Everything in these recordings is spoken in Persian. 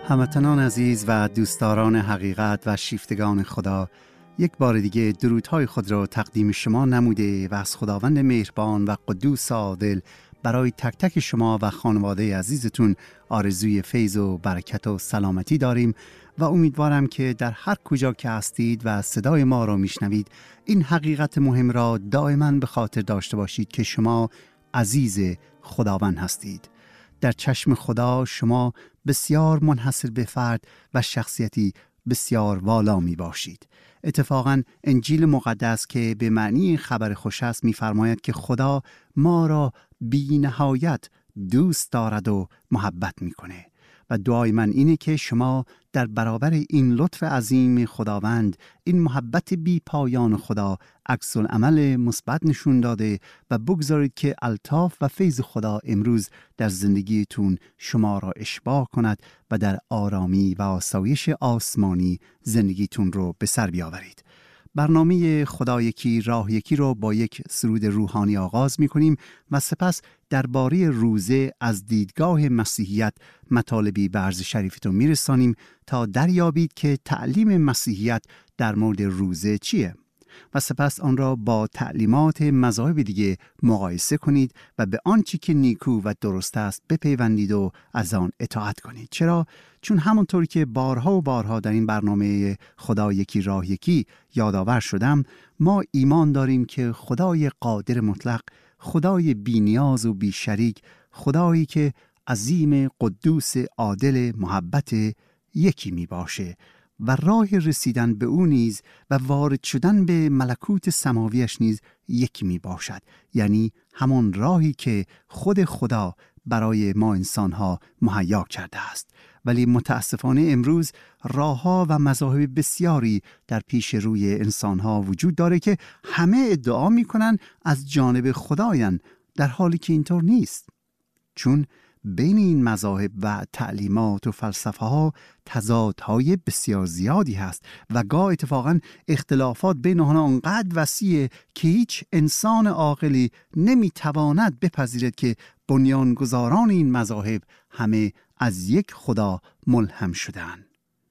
هموطنان عزیز و دوستداران حقیقت و شیفتگان خدا، یک بار دیگه درودهای خود را تقدیم شما نموده و از خداوند مهربان و قدوس عادل برای تک تک شما و خانواده عزیزتون آرزوی فیض و برکت و سلامتی داریم و امیدوارم که در هر کجا که هستید و صدای ما را میشنوید این حقیقت مهم را دائما به خاطر داشته باشید که شما عزیز خداوند هستید. در چشم خدا شما بسیار منحصر به فرد و شخصیتی بسیار والا می باشید. اتفاقاً انجیل مقدس که به معنی خبر خوش است می فرماید که خدا ما را بی نهایت دوست دارد و محبت می کنه و دعای من اینه که شما در برابر این لطف عظیم خداوند، این محبت بی پایان خدا عکس العمل مثبت نشون داده و بگذارید که الطاف و فیض خدا امروز در زندگیتون شما را اشباع کند و در آرامی و آسایش آسمانی زندگیتون رو به سر بیاورید. برنامه خدا یکی راه یکی رو با یک سرود روحانی آغاز می کنیم و سپس درباره روزه از دیدگاه مسیحیت مطالبی به عرض شریفتون می رسانیم تا دریابید که تعلیم مسیحیت در مورد روزه چیه و سپس آن را با تعلیمات مذاهب دیگه مقایسه کنید و به آنچه که نیکو و درست است بپیوندید و از آن اطاعت کنید. چرا؟ چون همونطور که بارها و بارها در این برنامه خدا یکی راه یکی یادآور شدم، ما ایمان داریم که خدای قادر مطلق، خدای بی نیاز و بی شریک، خدایی که عظیم، قدوس، عادل، محبت یکی می باشه و راه رسیدن به او نیز و وارد شدن به ملکوت سماویش نیز یکی می باشد. یعنی همون راهی که خود خدا برای ما انسانها مهیا کرده است. ولی متاسفانه امروز راهها و مذاهب بسیاری در پیش روی انسانها وجود داره که همه ادعا می کنن از جانب خدایند، در حالی که اینطور نیست. چون بین این مذاهب و تعلیمات و فلسفه ها تضادهای بسیار زیادی هست و گاه اتفاقا اختلافات بین آنها انقدر وسیعه که هیچ انسان عاقلی نمیتواند بپذیرد که بنیانگذاران این مذاهب همه از یک خدا ملهم شدند.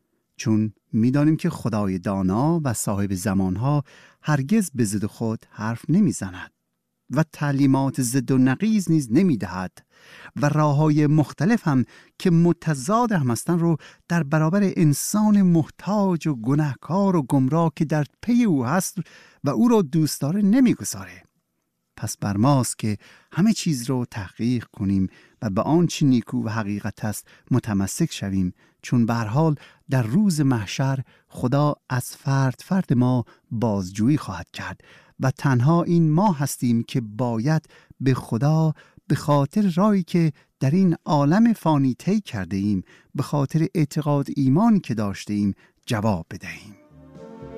چون میدانیم که خدای دانا و صاحب زمانها هرگز به ضد خود حرف نمیزند و تعلیمات ضد و نقیض نیز نمیدهد و راه‌های مختلف هم که متضاد هم هستند رو در برابر انسان محتاج و گناهکار و گمراه که در پی او هست و او را دوست داره نمیگذاره. پس بر ماست که همه چیز رو تحقیق کنیم و به آنچه نیکو و حقیقت است متمسک شویم، چون به هر حال در روز محشر خدا از فرد ما بازجویی خواهد کرد و تنها این ما هستیم که باید به خدا به خاطر راهی که در این عالم فانی طی کرده ایم، به خاطر اعتقاد ایمانی که داشته ایم جواب بدهیم.